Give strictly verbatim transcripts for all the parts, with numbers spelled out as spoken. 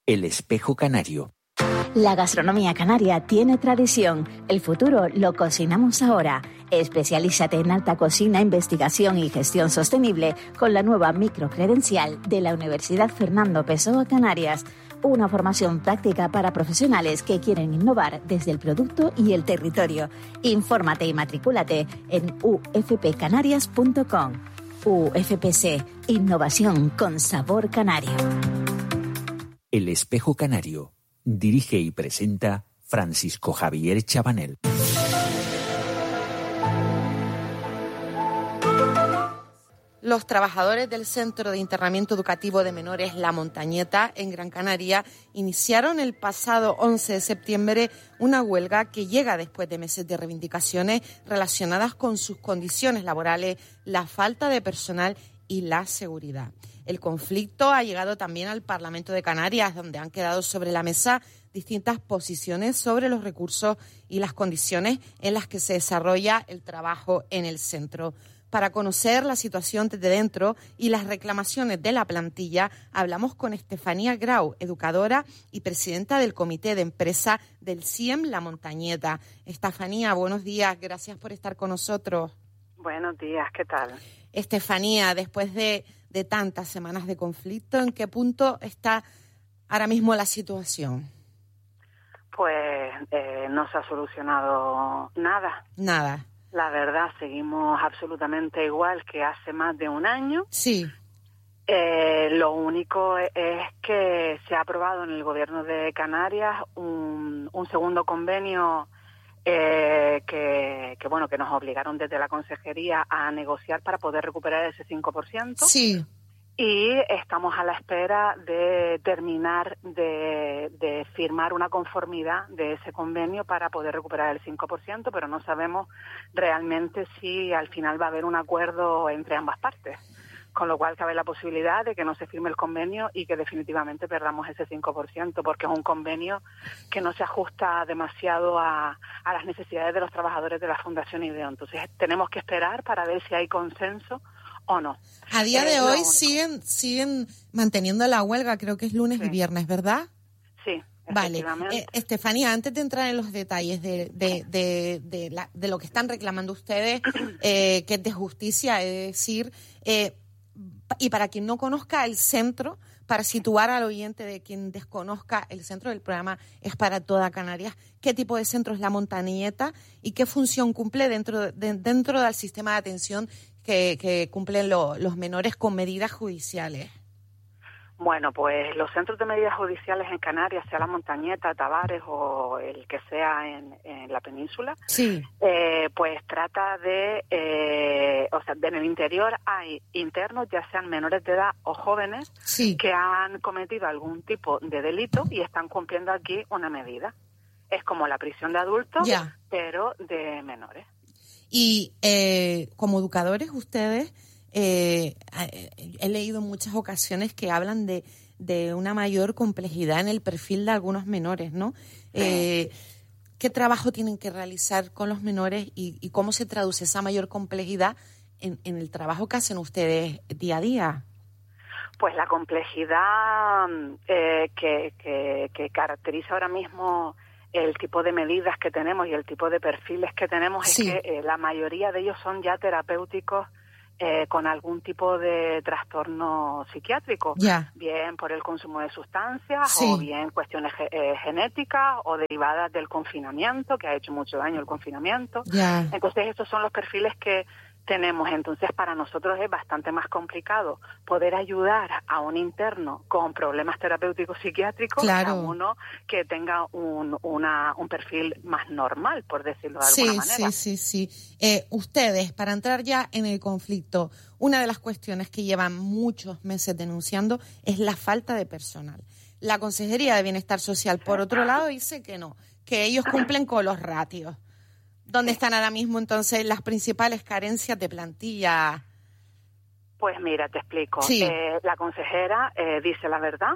El espejo canario. La gastronomía canaria tiene tradición. El futuro lo cocinamos ahora. Especialízate en alta cocina, investigación y gestión sostenible con la nueva microcredencial de la Universidad Fernando Pessoa Canarias. Una formación práctica para profesionales que quieren innovar desde el producto y el territorio. Infórmate y matricúlate en u f p canarias punto com. U F P C, innovación con sabor canario. El espejo canario. Dirige y presenta Francisco Javier Chabanel. Los trabajadores del Centro de Internamiento Educativo de Menores La Montañeta, en Gran Canaria, iniciaron el pasado once de septiembre una huelga que llega después de meses de reivindicaciones relacionadas con sus condiciones laborales, la falta de personal y la seguridad. El conflicto ha llegado también al Parlamento de Canarias, donde han quedado sobre la mesa distintas posiciones sobre los recursos y las condiciones en las que se desarrolla el trabajo en el centro. Para conocer la situación desde dentro y las reclamaciones de la plantilla, hablamos con Estefanía Grau, educadora y presidenta del Comité de Empresa del C I E M La Montañeta. Estefanía, buenos días, gracias por estar con nosotros. Buenos días, ¿qué tal? Estefanía, después de, de tantas semanas de conflicto, ¿en qué punto está ahora mismo la situación? Pues eh, no se ha solucionado nada. Nada. La verdad, seguimos absolutamente igual que hace más de un año. Sí. Eh, lo único es que se ha aprobado en el Gobierno de Canarias un, un segundo convenio eh, que, que, bueno, que nos obligaron desde la Consejería a negociar para poder recuperar ese cinco por ciento. Sí. Y estamos a la espera de terminar de, de firmar una conformidad de ese convenio para poder recuperar el cinco por ciento, pero no sabemos realmente si al final va a haber un acuerdo entre ambas partes. Con lo cual cabe la posibilidad de que no se firme el convenio y que definitivamente perdamos ese cinco por ciento, porque es un convenio que no se ajusta demasiado a, a las necesidades de los trabajadores de la Fundación IDEO. Entonces tenemos que esperar para ver si hay consenso o no. A día de hoy siguen siguen manteniendo la huelga, creo que es lunes sí. y viernes, ¿verdad? Sí, vale. Eh, Estefanía, antes de entrar en los detalles de de, de, de, la, de lo que están reclamando ustedes, eh, que es de justicia, es decir, eh, y para quien no conozca el centro, para situar al oyente de quien desconozca, el centro del programa es para toda Canarias. ¿Qué tipo de centro es La Montañeta y qué función cumple dentro de, dentro del sistema de atención que, que cumplen lo, los menores con medidas judiciales? Bueno, pues los centros de medidas judiciales en Canarias, sea La Montañeta, Tavares o el que sea en, en la península, sí. eh, pues trata de, eh, o sea, en el interior hay internos, ya sean menores de edad o jóvenes, sí. que han cometido algún tipo de delito y están cumpliendo aquí una medida. Es como la prisión de adultos, ya. pero de menores. Y eh, como educadores ustedes, eh, he leído en muchas ocasiones que hablan de, de una mayor complejidad en el perfil de algunos menores, ¿no? Eh, ¿Qué trabajo tienen que realizar con los menores y, y cómo se traduce esa mayor complejidad en, en el trabajo que hacen ustedes día a día? Pues la complejidad eh, que, que, que caracteriza ahora mismo el tipo de medidas que tenemos y el tipo de perfiles que tenemos sí. es que eh, la mayoría de ellos son ya terapéuticos eh, con algún tipo de trastorno psiquiátrico, ya. bien por el consumo de sustancias sí. o bien cuestiones eh, genéticas o derivadas del confinamiento, que ha hecho mucho daño el confinamiento. Ya. Entonces estos son los perfiles que tenemos. Entonces para nosotros es bastante más complicado poder ayudar a un interno con problemas terapéuticos psiquiátricos claro. que a uno que tenga un, una, un perfil más normal, por decirlo de sí, alguna manera. Sí, sí, sí. Eh, ustedes, para entrar ya en el conflicto, una de las cuestiones que llevan muchos meses denunciando es la falta de personal. La Consejería de Bienestar Social, por otro lado, dice que no, que ellos cumplen con los ratios. ¿Dónde están ahora mismo, entonces, las principales carencias de plantilla? Pues mira, te explico. Sí. Eh, la consejera eh, dice la verdad.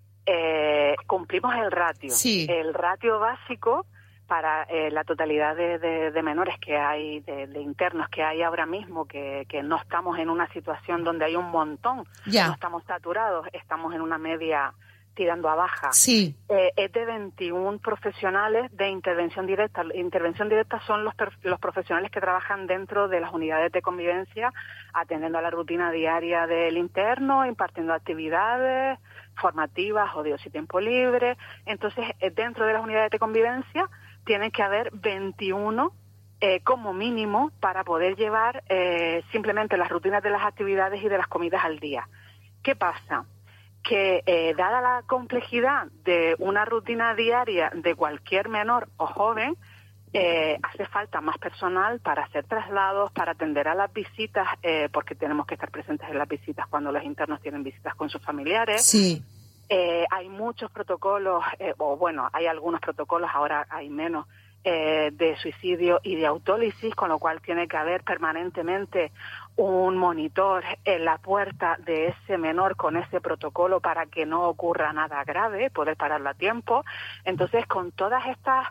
Eh, cumplimos el ratio. Sí. El ratio básico para eh, la totalidad de, de, de menores que hay, de, de internos que hay ahora mismo, que, que no estamos en una situación donde hay un montón, ya. no estamos saturados, estamos en una media tirando a baja. Sí. Eh, es de veintiún profesionales de intervención directa. Intervención directa son los, los profesionales que trabajan dentro de las unidades de convivencia, atendiendo a la rutina diaria del interno, impartiendo actividades formativas o de ocio y tiempo libre. Entonces, eh, dentro de las unidades de convivencia tienen que haber veintiuno eh, como mínimo para poder llevar eh, simplemente las rutinas de las actividades y de las comidas al día. ¿Qué pasa? Que eh, dada la complejidad de una rutina diaria de cualquier menor o joven, eh, hace falta más personal para hacer traslados, para atender a las visitas, eh, porque tenemos que estar presentes en las visitas cuando los internos tienen visitas con sus familiares. Sí. Eh, hay muchos protocolos, eh, o bueno, hay algunos protocolos, ahora hay menos, eh, de suicidio y de autólisis, con lo cual tiene que haber permanentemente un monitor en la puerta de ese menor con ese protocolo para que no ocurra nada grave, poder pararlo a tiempo. Entonces, con todas estas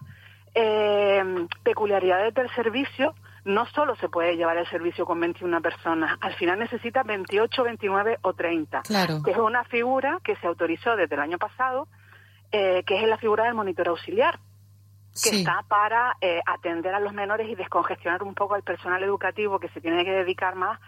eh, peculiaridades del servicio, no solo se puede llevar el servicio con veintiuna personas, al final necesita veintiocho, veintinueve o treinta. Claro. Que es una figura que se autorizó desde el año pasado, eh, que es la figura del monitor auxiliar, que Sí. está para eh, atender a los menores y descongestionar un poco al personal educativo que se tiene que dedicar más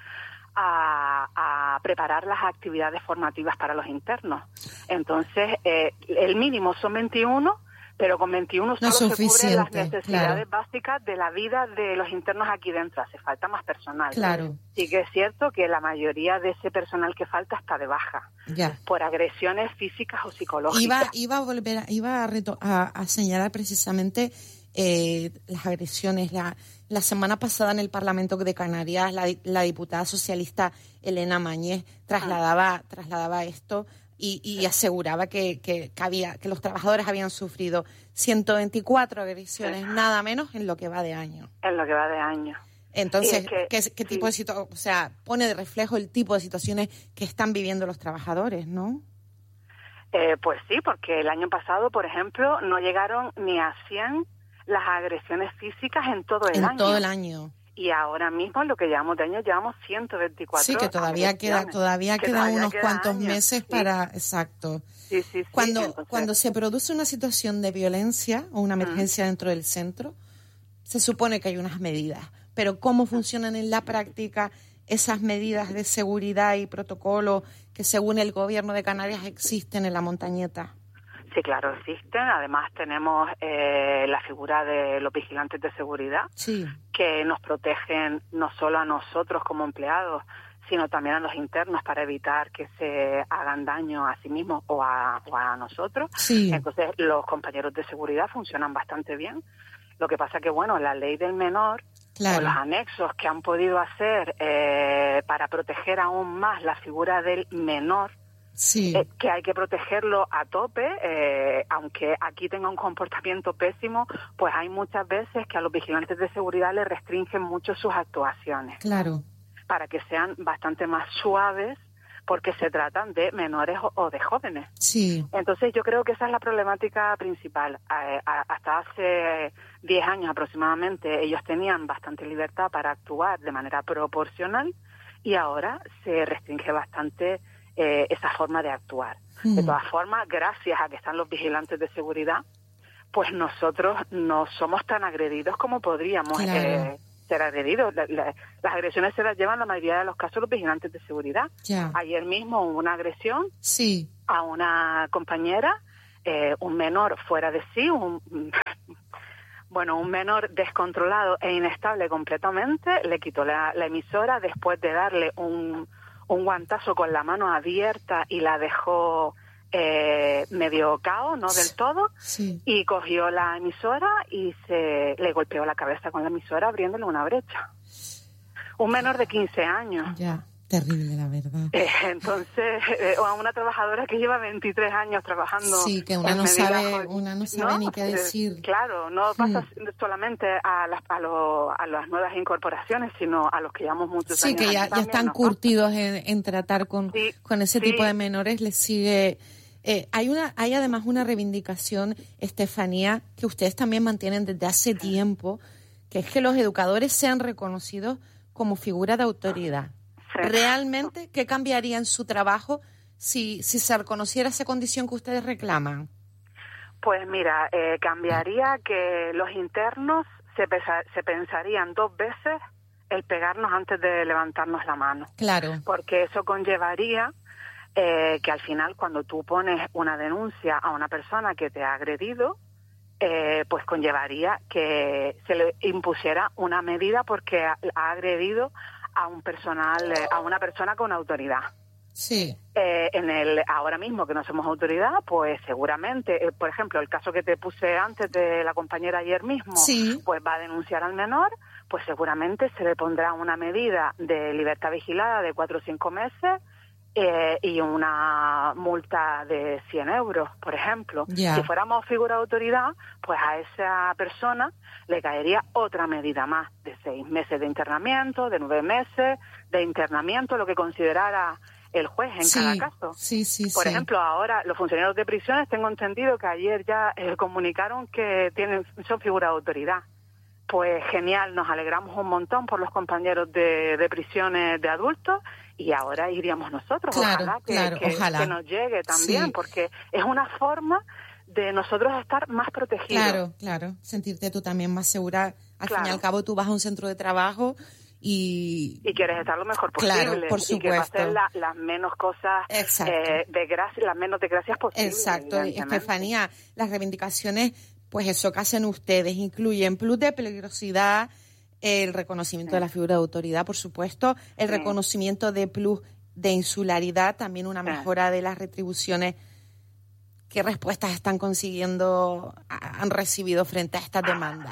a, a preparar las actividades formativas para los internos. Entonces, eh, el mínimo son veintiuno, pero con veintiuno No solo se cubren las suficiente, necesidades claro. básicas de la vida de los internos aquí dentro. Hace falta más personal. Claro. Sí que es cierto que la mayoría de ese personal que falta está de baja Ya. por agresiones físicas o psicológicas. Iba, iba a volver, a, iba a, reto, a, a señalar precisamente eh, las agresiones. La, la semana pasada en el Parlamento de Canarias, la, la diputada socialista Elena Mañez trasladaba, trasladaba esto y, y aseguraba que, que, que, había, que los trabajadores habían sufrido ciento veinticuatro agresiones, Sí. nada menos en lo que va de año. En lo que va de año. Entonces, Y es que, ¿qué, qué tipo de sí. situaciones? O sea, pone de reflejo el tipo de situaciones que están viviendo los trabajadores, ¿no? Eh, pues sí, porque el año pasado, por ejemplo, no llegaron ni a cien las agresiones físicas en todo el en año. todo el año. Y ahora mismo, en lo que llevamos de año, llevamos ciento veinticuatro. Sí, que todavía queda, agresiones. todavía Que quedan todavía unos quedan cuantos años, meses sí. para, exacto. Sí, sí, sí. Cuando, Entonces, cuando se produce una situación de violencia o una emergencia dentro del centro, se supone que hay unas medidas, pero ¿cómo funcionan en la práctica esas medidas de seguridad y protocolo que según el gobierno de Canarias existen en la montañeta? sí, claro, existen. Además tenemos eh, la figura de los vigilantes de seguridad, Sí. que nos protegen no solo a nosotros como empleados, sino también a los internos para evitar que se hagan daño a sí mismos o a, o a nosotros. Sí. Entonces, los compañeros de seguridad funcionan bastante bien. Lo que pasa que, bueno, la ley del menor, Claro. o los anexos que han podido hacer eh, para proteger aún más la figura del menor, Sí. eh, que hay que protegerlo a tope, eh, aunque aquí tenga un comportamiento pésimo, pues hay muchas veces que a los vigilantes de seguridad les restringen mucho sus actuaciones, Claro. para que sean bastante más suaves, porque se tratan de menores o, o de jóvenes. Sí. Entonces yo creo que esa es la problemática principal. Eh, a, hasta hace diez años aproximadamente ellos tenían bastante libertad para actuar de manera proporcional y ahora se restringe bastante eh, esa forma de actuar. Mm. De todas formas, gracias a que están los vigilantes de seguridad, pues nosotros no somos tan agredidos como podríamos Claro. eh, ser agredidos. La, la, las agresiones se las llevan la mayoría de los casos los vigilantes de seguridad. Ya. Ayer mismo hubo una agresión Sí. a una compañera, eh, un menor fuera de sí, un bueno, un menor descontrolado e inestable completamente, le quitó la, la emisora después de darle un, un guantazo con la mano abierta y la dejó eh, medio cao, no del todo, Sí. y cogió la emisora y se le golpeó la cabeza con la emisora abriéndole una brecha. Un menor de quince años. Ya. Terrible, la verdad. Eh, entonces, eh, a una trabajadora que lleva veintitrés años trabajando. Sí, que una en no medidas sabe, jo- una no sabe ni qué Eh, decir. claro, no pasa solamente a las, a, lo- a las nuevas incorporaciones, sino a los que llevamos muchos Sí, años. que ya, aquí ya también están nos pasa. curtidos en, en tratar con, Sí, con ese sí. tipo de menores, les sigue... Eh, hay una, hay además una reivindicación, Estefanía, que ustedes también mantienen desde hace tiempo, que es que los educadores sean reconocidos como figura de autoridad. Sí. Realmente, ¿qué cambiaría en su trabajo si, si se reconociera esa condición que ustedes reclaman? Pues mira, eh, cambiaría que los internos se, pesa, se pensarían dos veces el pegarnos antes de levantarnos la mano. Claro. Porque eso conllevaría eh, que al final, cuando tú pones una denuncia a una persona que te ha agredido, eh, pues conllevaría que se le impusiera una medida porque ha, ha agredido a un personal, eh, a una persona con autoridad. Sí. Eh, en el ahora mismo que no somos autoridad, pues seguramente, eh, por ejemplo, el caso que te puse antes de la compañera ayer mismo, sí. pues va a denunciar al menor, pues seguramente se le pondrá una medida de libertad vigilada de cuatro o cinco meses eh, y una multa de cien euros, por ejemplo. Yeah. Si fuéramos figura de autoridad, pues a esa persona le caería otra medida más de seis meses de internamiento, de nueve meses de internamiento, lo que considerara el juez en sí, cada caso. Sí, sí, Por sí. ejemplo, ahora los funcionarios de prisiones, tengo entendido que ayer ya eh, comunicaron que tienen son figura de autoridad. Pues genial, nos alegramos un montón por los compañeros de, de prisiones de adultos y ahora iríamos nosotros. Claro, ojalá que, claro, que, ojalá. que nos llegue también, sí. porque es una forma de nosotros estar más protegidos. Claro, claro, sentirte tú también más segura. Al claro. fin y al cabo tú vas a un centro de trabajo y... Y quieres estar lo mejor posible. Claro, por supuesto. Y que pasen la, las menos cosas, eh, desgracias, las menos desgracias posibles. Exacto, Estefanía, las reivindicaciones, pues eso que hacen ustedes, incluyen plus de peligrosidad, el reconocimiento sí. de la figura de autoridad, por supuesto, el sí. reconocimiento de plus de insularidad, también una mejora sí. de las retribuciones. ¿Qué respuestas están consiguiendo, han recibido frente a estas demandas?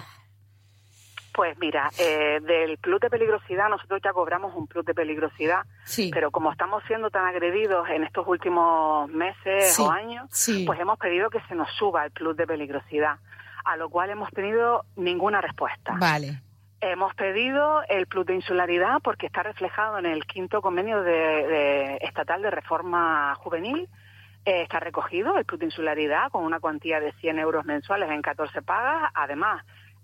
Pues mira, eh, del plus de peligrosidad, nosotros ya cobramos un plus de peligrosidad, sí. pero como estamos siendo tan agredidos en estos últimos meses sí. o años, sí. pues hemos pedido que se nos suba el plus de peligrosidad, a lo cual hemos tenido ninguna respuesta. Vale. Hemos pedido el plus de insularidad porque está reflejado en el quinto convenio de, de estatal de reforma juvenil. Eh, está recogido el plus de insularidad con una cuantía de cien euros mensuales en catorce pagas. Además,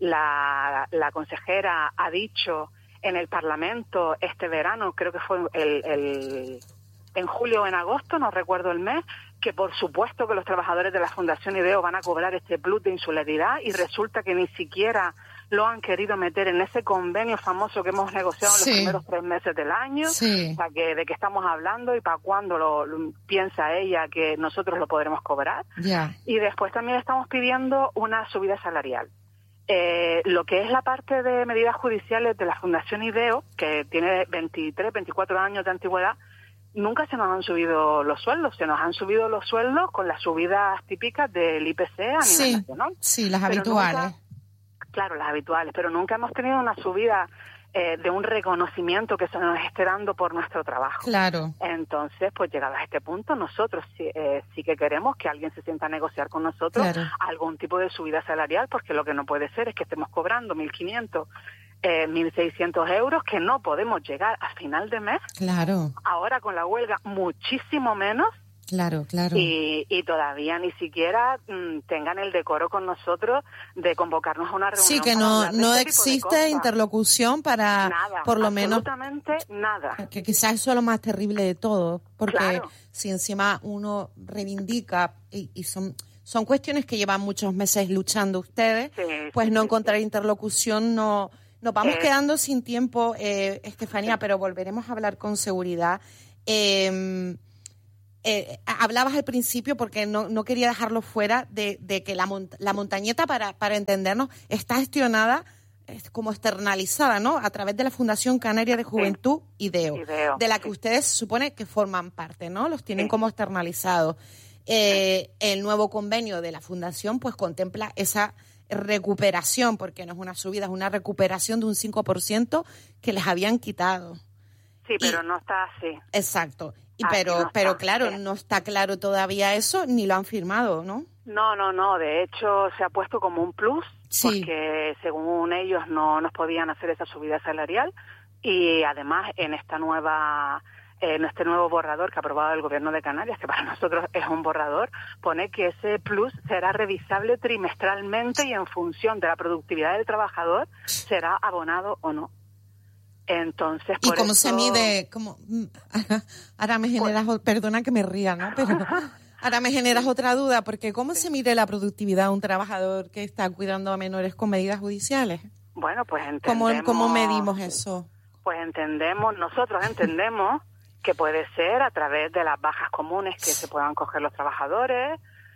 la, la consejera ha dicho en el Parlamento este verano, creo que fue el, el, en julio o en agosto, no recuerdo el mes, que por supuesto que los trabajadores de la Fundación IDEO van a cobrar este plus de insularidad y resulta que ni siquiera lo han querido meter en ese convenio famoso que hemos negociado en sí. los primeros tres meses del año. Sí. O sea, que de qué estamos hablando y para cuándo lo, lo piensa ella que nosotros lo podremos cobrar. Yeah. Y después también estamos pidiendo una subida salarial. Eh, lo que es la parte de medidas judiciales de la Fundación IDEO, que tiene veintitrés, veinticuatro años de antigüedad, nunca se nos han subido los sueldos, se nos han subido los sueldos con las subidas típicas del I P C a nivel sí, nacional. Sí, las pero habituales. Nunca, claro, las habituales, pero nunca hemos tenido una subida eh, de un reconocimiento que se nos esté dando por nuestro trabajo. Claro. Entonces, pues llegados a este punto, nosotros sí, eh, sí que queremos que alguien se sienta a negociar con nosotros claro. algún tipo de subida salarial, porque lo que no puede ser es que estemos cobrando mil quinientos Eh, mil seiscientos euros, que no podemos llegar a final de mes. Claro. Ahora con la huelga muchísimo menos. Claro, claro. Y, y todavía ni siquiera mmm, tengan el decoro con nosotros de convocarnos a una reunión. Sí, que para no, hablar de no este existe interlocución para, nada, por lo menos... absolutamente nada. Que quizás eso es lo más terrible de todo, porque claro. si encima uno reivindica, y, y son... son cuestiones que llevan muchos meses luchando ustedes, sí, pues sí, no sí, encontrar sí. interlocución no... Nos vamos Eh, quedando sin tiempo, eh, Estefanía, sí. pero volveremos a hablar con seguridad. Eh, eh, hablabas al principio, porque no, no quería dejarlo fuera, de, de que la, mont- la montañeta, para, para entendernos, está gestionada es como externalizada, ¿no? A través de la Fundación Canaria de Juventud, sí. IDEO, IDEO, de la que sí. ustedes se supone que forman parte, ¿no? Los tienen sí. como externalizados. Eh, sí. El nuevo convenio de la Fundación, pues, contempla esa recuperación, porque no es una subida, es una recuperación de un cinco por ciento que les habían quitado. Sí, pero y, no está así. Exacto. Y así pero no pero está. claro, sí. no está claro todavía eso, ni lo han firmado, ¿no? No, no, no. De hecho, se ha puesto como un plus, sí. porque según ellos no nos podían hacer esa subida salarial, y además en esta nueva... en este nuevo borrador que ha aprobado el Gobierno de Canarias, que para nosotros es un borrador, pone que ese plus será revisable trimestralmente y en función de la productividad del trabajador será abonado o no. Entonces, ¿Y por cómo eso, se mide? Cómo, ahora me generas, pues, perdona que me ría, ¿no? Pero ahora me generas otra duda, porque ¿cómo sí. se mide la productividad de un trabajador que está cuidando a menores con medidas judiciales? Bueno, pues entendemos... ¿Cómo, cómo medimos eso? Pues entendemos, nosotros entendemos que puede ser a través de las bajas comunes que se puedan coger los trabajadores.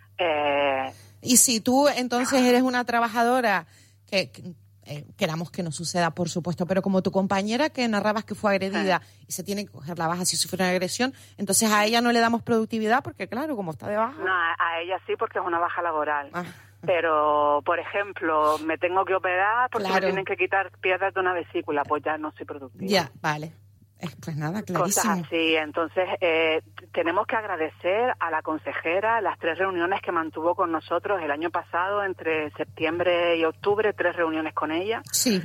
Eh... Y si tú entonces eres una trabajadora que... que Eh, queramos que no suceda, por supuesto, pero como tu compañera que narrabas que fue agredida sí. y se tiene que coger la baja si sufre una agresión, entonces a ella no le damos productividad porque, claro, como está de baja. No, a ella sí porque es una baja laboral. Ah. Pero, por ejemplo, me tengo que operar porque claro. me tienen que quitar piedras de una vesícula, pues ya no soy productiva. Ya, vale. Pues nada, clarísimo. Cosas así. Entonces, eh, tenemos que agradecer a la consejera las tres reuniones que mantuvo con nosotros el año pasado, entre septiembre y octubre, tres reuniones con ella. Sí.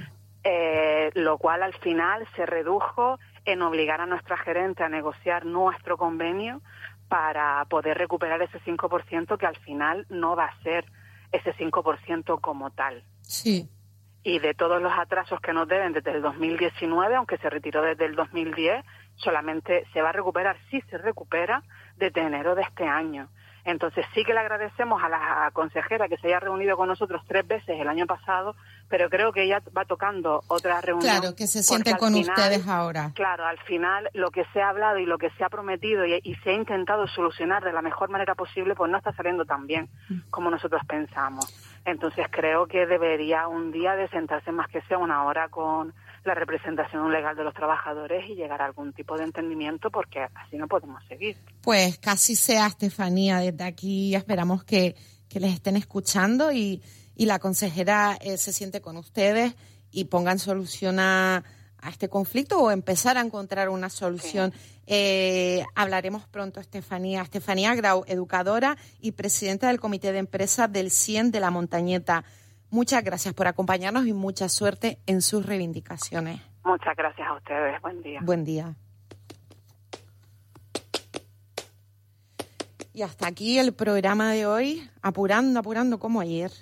Eh, lo cual al final se redujo en obligar a nuestra gerente a negociar nuestro convenio para poder recuperar ese cinco por ciento que al final no va a ser ese cinco por ciento como tal. Sí. Y de todos los atrasos que nos deben desde el dos mil diecinueve, aunque se retiró desde el dos mil diez, solamente se va a recuperar, sí se recupera, desde enero de este año. Entonces sí que le agradecemos a la consejera que se haya reunido con nosotros tres veces el año pasado, pero creo que ella va tocando otra reunión. Claro, que se siente con final, ustedes ahora. Claro, al final lo que se ha hablado y lo que se ha prometido y, y se ha intentado solucionar de la mejor manera posible, pues no está saliendo tan bien como nosotros pensamos. Entonces creo que debería un día de sentarse más que sea una hora con la representación legal de los trabajadores y llegar a algún tipo de entendimiento, porque así no podemos seguir. Pues casi sea, Estefanía, desde aquí esperamos que, que les estén escuchando y, y la consejera eh, se siente con ustedes y pongan solución a, a este conflicto o empezar a encontrar una solución. Sí. Eh, hablaremos pronto, Estefanía. Estefanía Grau, educadora y presidenta del Comité de Empresa del C I E N de La Montañeta. Muchas gracias por acompañarnos y mucha suerte en sus reivindicaciones. Muchas gracias a ustedes. Buen día. Buen día. Y hasta aquí el programa de hoy, apurando, apurando como ayer.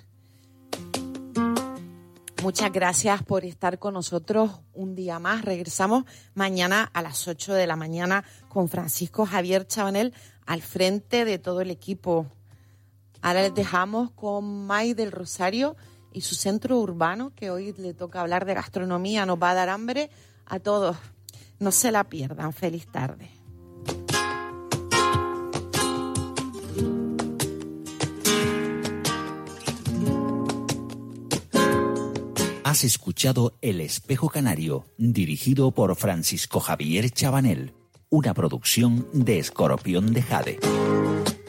Muchas gracias por estar con nosotros un día más. Regresamos mañana a las ocho de la mañana con Francisco Javier Chabanel al frente de todo el equipo. Ahora les dejamos con May del Rosario y su centro urbano, que hoy le toca hablar de gastronomía. Nos va a dar hambre a todos. No se la pierdan. Feliz tarde. Has escuchado El Espejo Canario, dirigido por Francisco Javier Chabanel, una producción de Escorpión de Jade.